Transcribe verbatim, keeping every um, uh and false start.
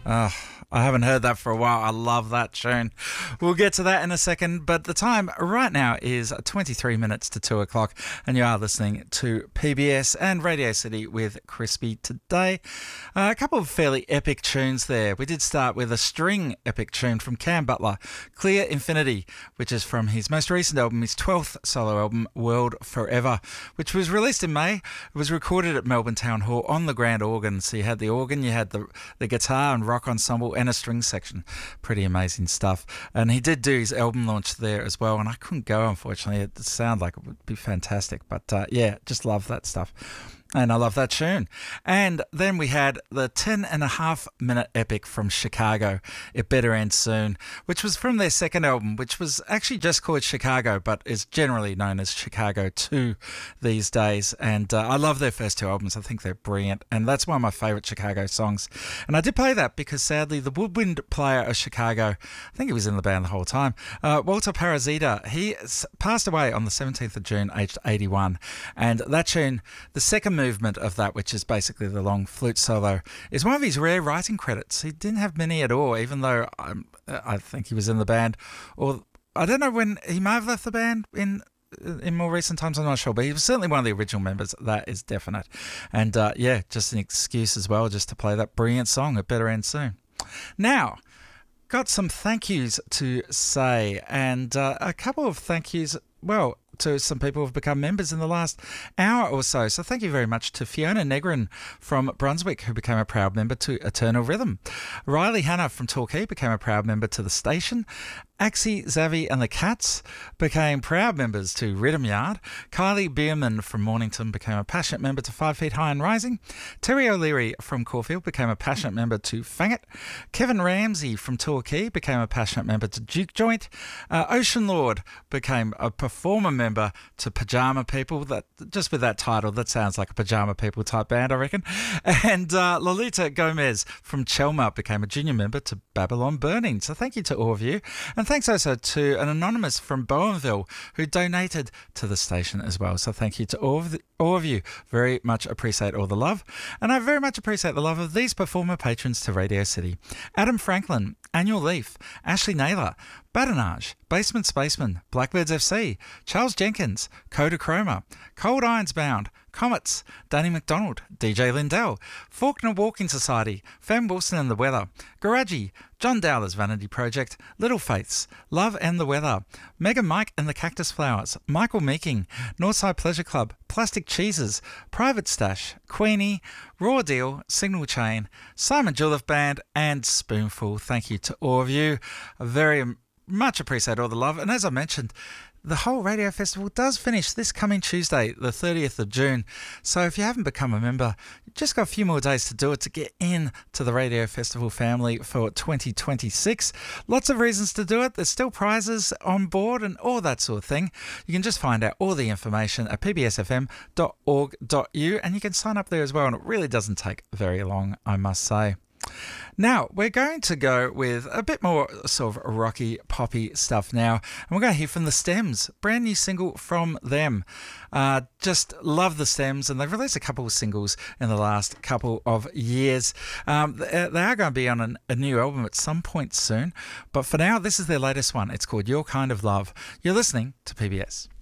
Oh, I haven't heard that for a while. I love that tune. We'll get to that in a second, but the time right now is twenty-three minutes to two o'clock, and you are listening to P B S and Radio City with Crispy today. Uh, a couple of fairly epic tunes there. We did start with a string epic tune from Cam Butler, Clear Infinity, which is from his most recent album, his twelfth solo album, World Forever, which was released in May. It was recorded at Melbourne Town Hall on the grand organ. So you had the organ, you had the, the guitar and rock ensemble and a string section. Pretty amazing stuff. And he did do his album launch there as well, and I couldn't go, unfortunately. It sounded like it would be fantastic. But uh, yeah, just love that stuff. And I love that tune. And then we had the ten and a half minute epic from Chicago, It Better End Soon, which was from their second album, which was actually just called Chicago, but is generally known as Chicago two these days. And uh, I love their first two albums. I think they're brilliant. And that's one of my favourite Chicago songs. And I did play that because sadly the woodwind player of Chicago, I think he was in the band the whole time, uh, Walter Parazita, he passed away on the seventeenth of June, aged eighty-one. And that tune, the second movement of that, which is basically the long flute solo, is one of his rare writing credits. He didn't have many at all, even though um, I think he was in the band, or I don't know when he may have left the band in in more recent times, I'm not sure, but he was certainly one of the original members. That is definite. And uh, yeah, just an excuse as well just to play that brilliant song, It Better End Soon. Now, got some thank yous to say, and uh, a couple of thank yous, well, to some people who have become members in the last hour or so. So thank you very much to Fiona Negrin from Brunswick, who became a proud member to Eternal Rhythm. Riley Hannah from Torquay became a proud member to The Station. Axie, Zavi and the Cats became proud members to Rhythm Yard. Kylie Bierman from Mornington became a passionate member to Five Feet High and Rising. Terry O'Leary from Caulfield became a passionate member to Fang It. Kevin Ramsey from Torquay became a passionate member to Duke Joint. Uh, Ocean Lord became a performer member to Pajama People. That just with that title, that sounds like a Pajama People type band, I reckon. And uh, Lolita Gomez from Chelmer became a junior member to Babylon Burning. So thank you to all of you. And thanks also to an anonymous from Bowenville who donated to the station as well. So thank you to all of, the, all of you. Very much appreciate all the love. And I very much appreciate the love of these performer patrons to Radio City. Adam Franklin, Annual Leaf, Ashley Naylor, Badinage, Basement Spaceman, Blackbirds F C, Charles Jenkins, Kodachroma, Cold Irons Bound, Comets, Danny McDonald, D J Lindell, Faulkner Walking Society, Fem Wilson and the Weather, Garaji, John Dowler's Vanity Project, Little Faiths, Love and the Weather, Mega Mike and the Cactus Flowers, Michael Meeking, Northside Pleasure Club, Plastic Cheeses, Private Stash, Queenie, Raw Deal, Signal Chain, Simon Julef Band and Spoonful. Thank you to all of you. I very much appreciate all the love. And as I mentioned, the whole radio festival does finish this coming Tuesday, the thirtieth of June. So if you haven't become a member, you've just got a few more days to do it to get in to the radio festival family for twenty twenty-six. Lots of reasons to do it. There's still prizes on board and all that sort of thing. You can just find out all the information at p b s f m dot org dot u and you can sign up there as well. And it really doesn't take very long, I must say. Now, we're going to go with a bit more sort of rocky, poppy stuff now. And we're going to hear from The Stems, brand new single from them. Uh, just love The Stems, and they've released a couple of singles in the last couple of years. Um, they they are going to be on an, a new album at some point soon. But for now, this is their latest one. It's called Your Kind of Love. You're listening to P B S.